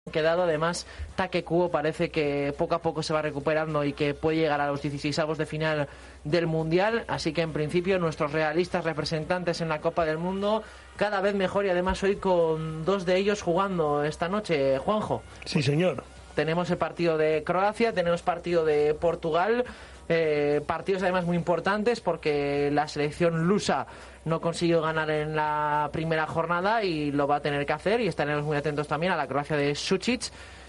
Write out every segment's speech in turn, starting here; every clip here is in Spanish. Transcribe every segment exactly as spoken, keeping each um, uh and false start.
quedado. Además, Take Kubo parece que poco a poco se va recuperando y que puede llegar a los dieciseisavos de final del Mundial, así que en principio nuestros realistas representantes en la Copa del Mundo cada vez mejor, y además hoy con dos de ellos jugando esta noche, Juanjo. Sí, señor. Tenemos el partido de Croacia, tenemos partido de Portugal, eh, partidos además muy importantes porque la selección lusa no consiguió ganar en la primera jornada y lo va a tener que hacer, y estaremos muy atentos también a la Croacia de Sučić,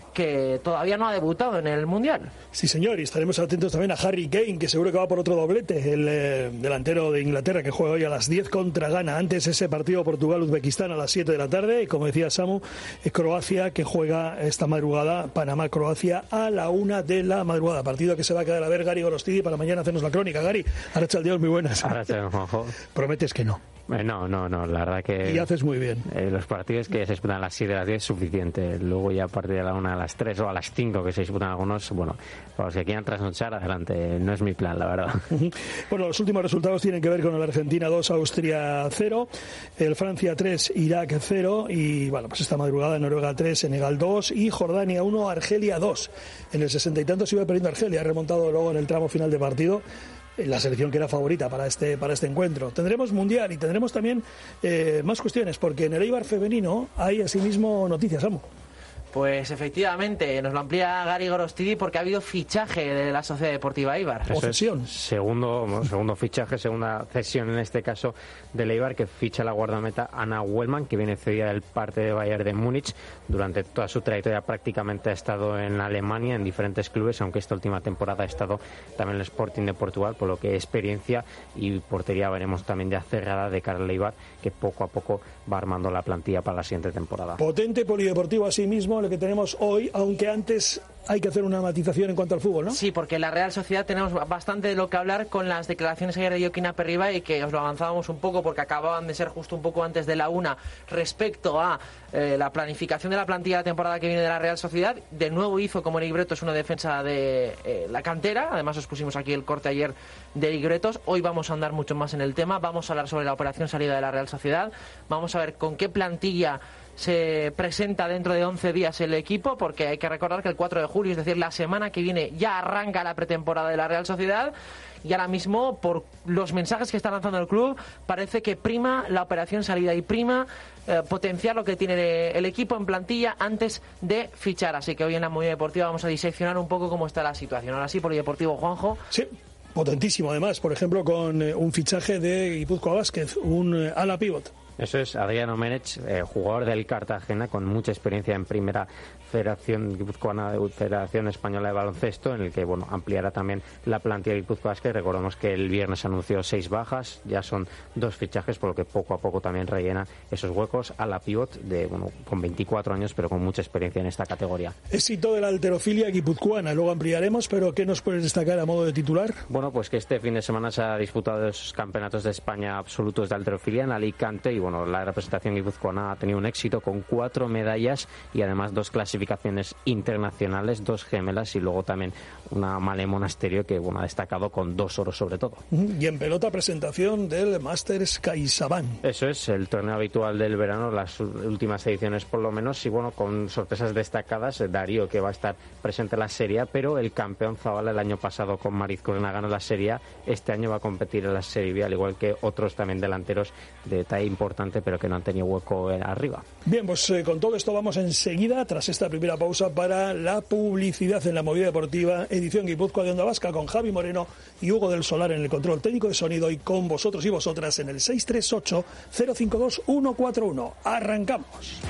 que todavía no ha debutado en el Mundial. Sí, señor, y estaremos atentos también a Harry Kane, que seguro que va por otro doblete, el eh, delantero de Inglaterra, que juega hoy a las diez contra Ghana. Antes ese partido Portugal-Uzbekistán a las siete de la tarde, y como decía Samu, eh, Croacia, que juega esta madrugada, Panamá-Croacia a la una de la madrugada. Partido que se va a quedar a ver Gary Gorostidi para mañana hacernos la crónica. Gary, arrachaldeos, muy buenas. Arrachaldeos, Juanjo. Prometes que no. Eh, no, no, no, la verdad que... Y haces muy bien. Eh, los partidos que se disputan a las siete de las diez es suficiente. Luego ya a partir de la una a las tres o a las cinco que se disputan algunos, bueno, para los que quieran trasnochar, adelante. No es mi plan, la verdad. Bueno, los últimos resultados tienen que ver con el Argentina dos, Austria cero, el Francia tres, Irak cero, y bueno, pues esta madrugada Noruega tres, Senegal dos y Jordania uno, Argelia dos. En el sesenta y tanto se iba perdiendo Argelia, ha remontado luego en el tramo final de partido, la selección que era favorita para este para este encuentro. Tendremos Mundial y tendremos también eh, más cuestiones, porque en el Eibar femenino hay asimismo noticias, Samu. Pues efectivamente, nos lo amplía Gary Gorostidi porque ha habido fichaje de la Sociedad Deportiva Eibar. O cesión. Segundo, segundo fichaje, segunda cesión en este caso del Eibar, que ficha la guardameta Anna Wellman, que viene cedida del parte de Bayern de Múnich. Durante toda su trayectoria prácticamente ha estado en Alemania, en diferentes clubes, aunque esta última temporada ha estado también en el Sporting de Portugal, por lo que experiencia y portería veremos también ya cerrada de cara al Eibar, que poco a poco va armando la plantilla para la siguiente temporada. Potente polideportivo asimismo lo que tenemos hoy, aunque antes hay que hacer una matización en cuanto al fútbol, ¿no? Sí, porque en la Real Sociedad tenemos bastante de lo que hablar con las declaraciones ayer de Joaquín Aperriba, y que os lo avanzábamos un poco porque acababan de ser justo un poco antes de la una respecto a eh, la planificación de la plantilla de la temporada que viene de la Real Sociedad. De nuevo hizo como Eric Bretos una defensa de eh, la cantera, además os pusimos aquí el corte ayer de Eric Bretos. Hoy vamos a andar mucho más en el tema, vamos a hablar sobre la operación salida de la Real Sociedad, vamos a ver con qué plantilla se presenta dentro de once días el equipo, porque hay que recordar que el cuatro de julio, es decir, la semana que viene, ya arranca la pretemporada de la Real Sociedad, y ahora mismo, por los mensajes que está lanzando el club, parece que prima la operación salida y prima eh, potenciar lo que tiene el equipo en plantilla antes de fichar. Así que hoy en la Movida Deportiva vamos a diseccionar un poco cómo está la situación. Ahora sí, Polideportivo, Juanjo. Sí. Potentísimo, además, por ejemplo, con eh, un fichaje de Guipúzcoa Vázquez, un eh, ala pivot. Eso es, Adriano Menech, eh, jugador del Cartagena con mucha experiencia en primera Federación Guipuzcoana, Federación Española de Baloncesto, en el que bueno ampliará también la plantilla de Guipúzcoa Vázquez. Recordemos que el viernes anunció seis bajas, ya son dos fichajes, por lo que poco a poco también rellena esos huecos a la pivot de bueno con veinticuatro años, pero con mucha experiencia en esta categoría. Éxito de la halterofilia guipuzcoana, luego ampliaremos, pero ¿qué nos puedes destacar a modo de titular? Bueno, pues que este fin de semana se ha disputado los campeonatos de España absolutos de halterofilia en Alicante, y bueno, la representación guipuzcoana ha tenido un éxito con cuatro medallas y además dos clasificaciones internacionales, dos gemelas, y luego también una Male Monasterio que bueno ha destacado con dos oros sobre todo. Y en pelota, presentación del Masters CaixaBank. Eso es, el torneo habitual del verano, las últimas ediciones por lo menos, y bueno, con sorpresas destacadas. Darío, que va a estar presente en la Serie A, pero el campeón Zabala el año pasado con Mariz Corona ganó la Serie A, este año va a competir en la Serie B, al igual que otros también delanteros de talla importante, pero que no han tenido hueco arriba. Bien, pues eh, con todo esto vamos enseguida, tras esta primera pausa, para la publicidad en la Movida Deportiva, edición Guipúzcoa de Onda Vasca, con Javi Moreno y Hugo del Solar en el control técnico de sonido, y con vosotros y vosotras en el seis tres ocho cero cinco dos uno cuatro uno. Arrancamos.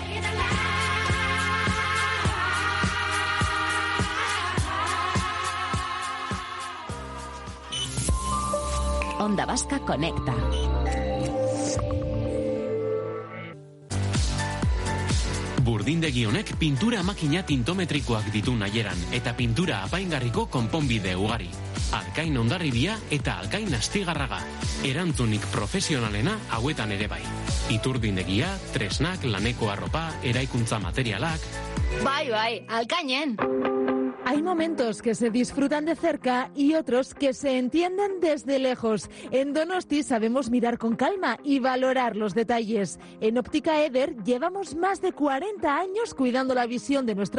Onda Vasca conecta. Burdindegi honek pintura makina tintometrikoak ditu nahieran, eta pintura apaingarriko konponbide ugari. Alkain Hondarribia eta Alkain Astigarraga. Erantzunik profesionalena hauetan ere bai. Iturdindegia, tresnak, laneko arropa, eraikuntza materialak. Bai, bai, Alkainen. Hay momentos que se disfrutan de cerca y otros que se entienden desde lejos. En Donosti sabemos mirar con calma y valorar los detalles. En Óptica Eder llevamos más de cuarenta años cuidando la visión de nuestra